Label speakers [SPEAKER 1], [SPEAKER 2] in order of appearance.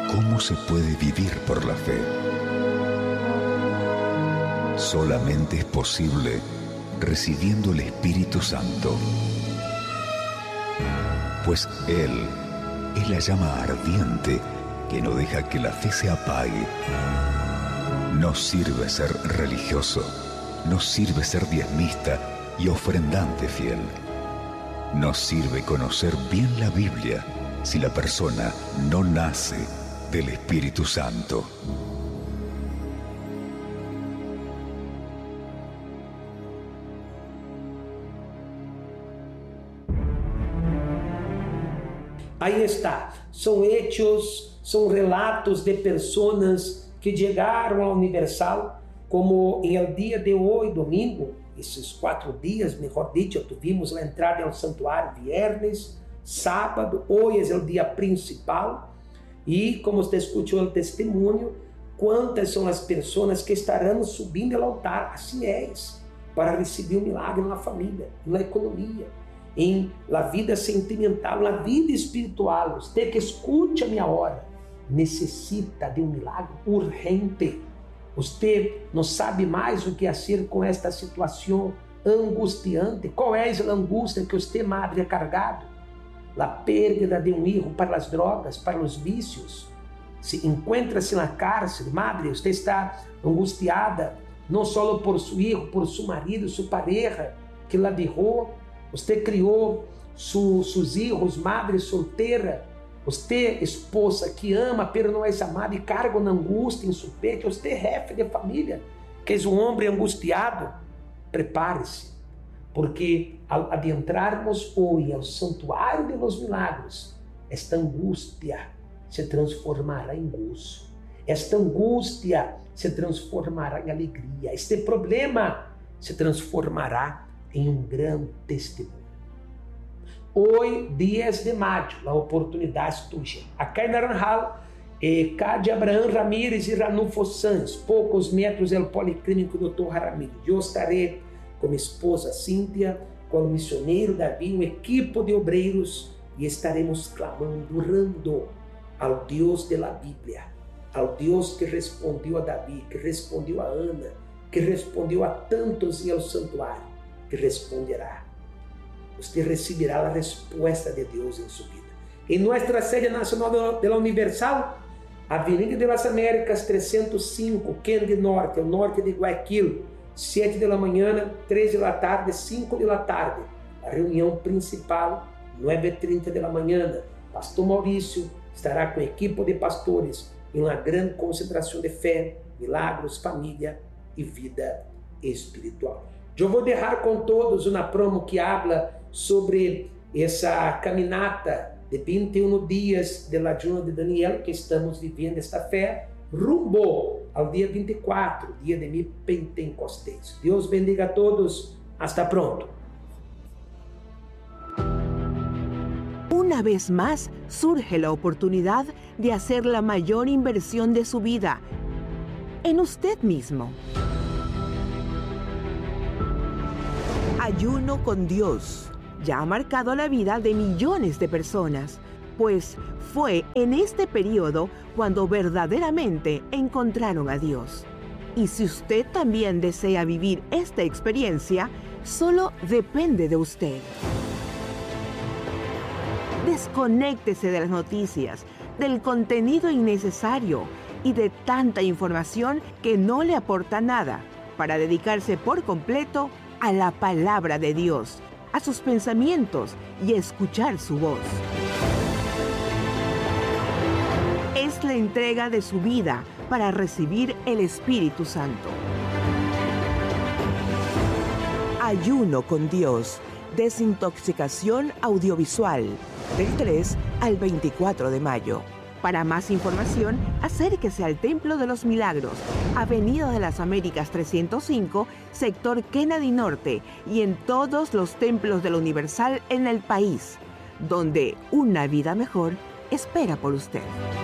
[SPEAKER 1] ¿Cómo se puede vivir por la fe? Solamente es posible recibiendo el Espíritu Santo, pues Él es la llama ardiente que no deja que la fe se apague. No sirve ser religioso, no sirve ser diezmista y ofrendante fiel. No sirve conocer bien la Biblia si la persona no nace del Espíritu Santo.
[SPEAKER 2] Ahí está, son hechos, son relatos de personas que llegaron a Universal, como en el día de hoy, domingo, esses 4 dias, mejor dicho, tuvimos a entrada ao santuário viernes, sábado, hoje é o dia principal, e como você escutou o testemunho, quantas são as pessoas que estarão subindo ao altar, assim é, para receber um milagre na família, na economia, em la vida sentimental, na vida espiritual. Você que escute a minha hora, necessita de um milagre urgente. Você não sabe mais o que fazer com esta situação angustiante. Qual é a angústia que você, madre, é carregado? A perda de um filho para as drogas, para os vícios. Se encontra-se na cárcere, madre, você está angustiada, não só por seu filho, por seu marido, sua pareja, que la deixou. Você criou seus filhos, madre solteira. Você, esposa que ama, pero não é amada e carga uma angústia em seu peito. Você, jefe de família, que é um homem angustiado. Prepare-se, porque ao adentrarmos hoje ao santuário de los milagres, esta angústia se transformará em gozo. Esta angústia se transformará em alegria. Este problema se transformará em um grande testemunho. Hoje, 10 de maio, a oportunidade tuya. Acá em Naranjal, Cádia Abraham Ramírez e Ranulfo Sanz, poucos metros do Policlínico Dr. Ramírez. Eu estarei com minha esposa Cíntia, com o missioneiro Davi, um equipo de obreiros, e estaremos clamando, orando ao Deus da Bíblia, ao Deus que respondeu a Davi, que respondeu a Ana, que respondeu a tantos e ao santuário, que responderá. Você receberá a resposta de Deus em sua vida. Em nossa sede nacional da Universal, Avenida de las Américas 305, Kennedy Norte, ao norte de Guayaquil, 7 da manhã, 3 da tarde, 5 da tarde. A reunião principal, 9h30 da manhã. Pastor Maurício estará com a equipe de pastores em uma grande concentração de fé, milagros, família e vida espiritual. Eu vou deixar com todos uma promo que habla sobre essa caminata de 21 dias de la ayuno de Daniel que estamos vivendo esta fé rumbo ao dia 24, dia de mi Pentecostés. Deus bendiga a todos. Hasta pronto.
[SPEAKER 3] Una vez más surge la oportunidad de hacer la mayor inversión de su vida en usted mismo. Ayuno con Dios ya ha marcado la vida de millones de personas, pues fue en este periodo cuando verdaderamente encontraron a Dios. Y si usted también desea vivir esta experiencia, solo depende de usted. Desconéctese de las noticias, del contenido innecesario y de tanta información que no le aporta nada, para dedicarse por completo a la palabra de Dios, a sus pensamientos y escuchar su voz. Es la entrega de su vida para recibir el Espíritu Santo. Ayuno con Dios. Desintoxicación audiovisual. Del 3 al 24 de mayo. Para más información, acérquese al Templo de los Milagros, Avenida de las Américas 305, sector Kennedy Norte, y en todos los templos de la Universal en el país, donde una vida mejor espera por usted.